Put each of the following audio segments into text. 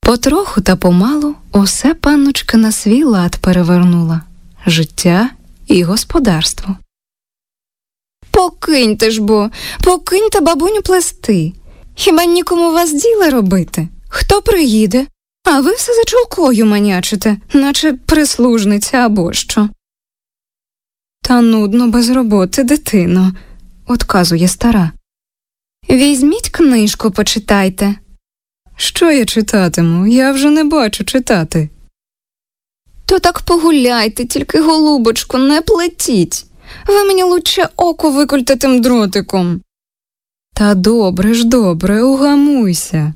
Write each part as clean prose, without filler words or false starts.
Потроху та помалу усе панночка на свій лад перевернула – життя і господарство. «Покиньте ж бо, покиньте, бабуню, плести. Хіба нікому вас діла робити? Хто приїде? А ви все за чулкою манячите, наче прислужниця або що». «Та нудно без роботи, дитино», – отказує стара. «Візьміть книжку, почитайте». «Що я читатиму? Я вже не бачу читати». «То так погуляйте, тільки, голубочку, не плетіть. Ви мені лучше око викольте тим дротиком». «Та добре ж, добре, угамуйся».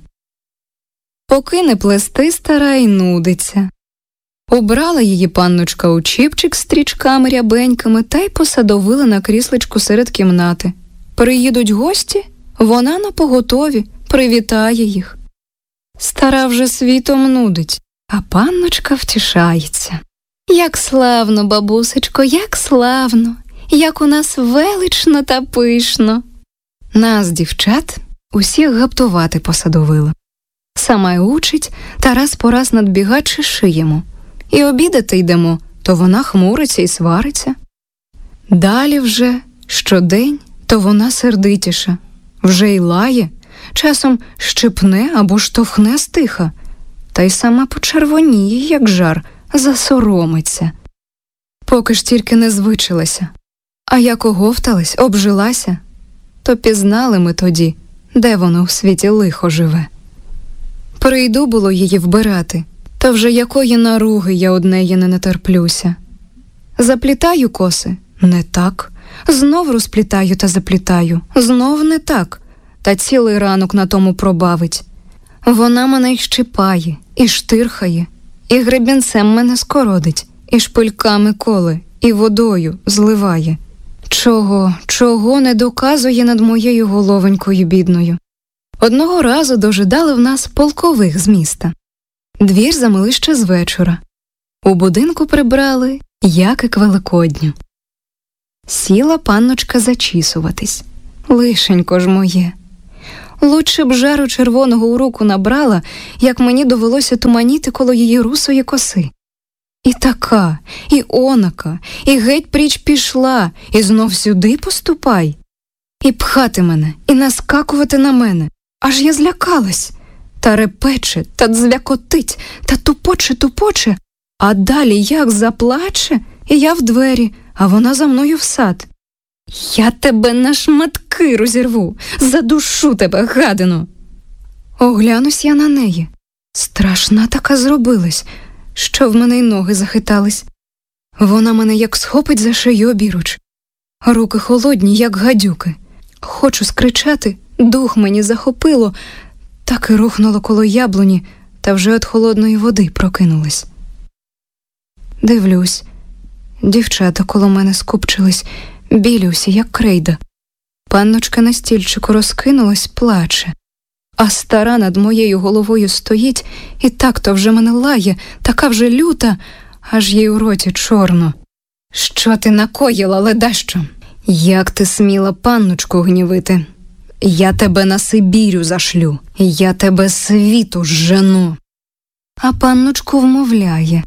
Покине плести стара й нудиться. Убрала її панночка у чіпчик з стрічками рябеньками та й посадовила на кріслечку серед кімнати. Приїдуть гості, вона напоготові, привітає їх. Стара вже світом нудить, а панночка втішається. «Як славно, бабусечко, як славно! Як у нас велично та пишно!» Нас, дівчат, усіх гаптувати посадовила. Сама й учить, та раз по раз надбігачи шиємо. І обідати йдемо, то вона хмуриться і свариться. Далі вже, щодень, то вона сердитіша. Вже й лає, часом щепне або штовхне стиха. Та й сама почервоніє, як жар, засоромиться. Поки ж тільки не звичилася. А як оговталась, обжилася, то пізнали ми тоді, де воно в світі лихо живе. Прийду було її вбирати, та вже якої наруги я од неї не натерплюся. Заплітаю коси – не так, знов розплітаю та заплітаю – знов не так, та цілий ранок на тому пробавить. Вона мене й щипає, і штирхає, і гребінцем мене скородить, і шпильками коле, і водою зливає. Чого не доказує над моєю головонькою бідною. Одного разу дожидали в нас полкових з міста. Двір замили ще з вечора. У будинку прибрали, як і к Великодню. Сіла панночка зачісуватись. Лишенько ж моє. Лучше б жару червоного у руку набрала, як мені довелося туманіти коло її русої коси. І така, і онака, і геть пріч пішла, і знов сюди поступай. І пхати мене, і наскакувати на мене. Аж я злякалась. Та репече, та дзвякотить, та тупоче, а далі як заплаче, і я в двері, а вона за мною в сад. «Я тебе на шматки розірву, задушу тебе, гадино!» Оглянусь я на неї. Страшна така зробилась, що в мене й ноги захитались. Вона мене як схопить за шию обіруч. Руки холодні, як гадюки. Хочу скричати, дух мені захопило, так і рухнуло коло яблуні, та вже від холодної води прокинулась. Дивлюсь, дівчата коло мене скупчились, білі усі, як крейда. Панночка на стільчику розкинулась, плаче. А стара над моєю головою стоїть і так-то вже мене лає, така вже люта, аж їй у роті чорно. «Що ти накоїла, ледащо? Як ти сміла панночку гнівити? Я тебе на Сибірю зашлю, я тебе з світу зжену». А панночку вмовляє.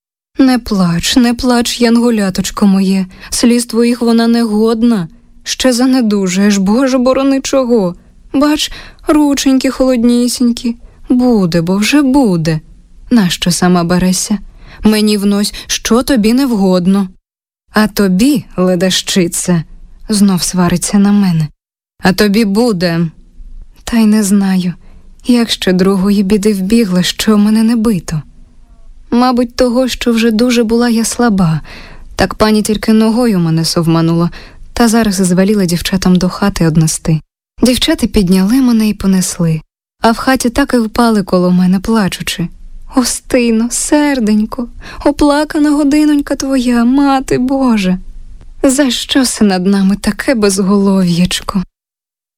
Не плач, янголяточко моє, сліз твоїх вона не годна. Ще занедужаєш, Боже, борони чого. Бач, рученьки холоднісінькі. Буде, бо вже буде. Нащо сама берешся? Мені внось, що тобі не вгодно. А тобі, ледащице, знов свариться на мене. А тобі буде. Та й не знаю, як ще другої біди вбігла, що мене не бито. Мабуть, того, що вже дуже була я слаба. Так пані тільки ногою мене совманула, та зараз звеліла дівчатам до хати однести. Дівчата підняли мене і понесли, а в хаті так і впали коло мене, плачучи. «Гостино, серденько, оплакана годинонька твоя, мати Божа! За що се над нами таке безголов'ячко?»